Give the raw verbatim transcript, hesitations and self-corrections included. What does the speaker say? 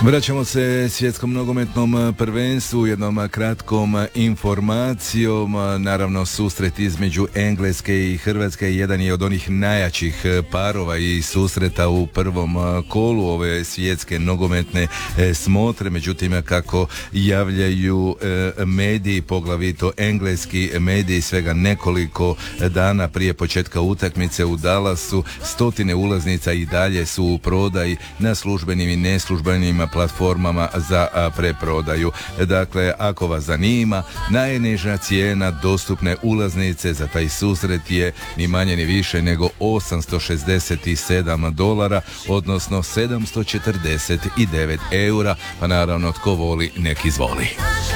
Vraćamo se svjetskom nogometnom prvenstvu, jednom kratkom informacijom. Naravno, susret između Engleske i Hrvatske jedan je od onih najjačih parova i susreta u prvom kolu ove svjetske nogometne smotre. Međutim, kako javljaju mediji, poglavito engleski mediji, svega nekoliko dana prije početka utakmice u Dallasu, stotine ulaznica i dalje su u prodaji na službenim i neslužbenim platformama za preprodaju. Dakle, ako vas zanima, najniža cijena dostupne ulaznice za taj susret je ni manje ni više nego osamsto šezdeset sedam dolara, odnosno sedamsto četrdeset devet eura, pa naravno tko voli nek izvoli.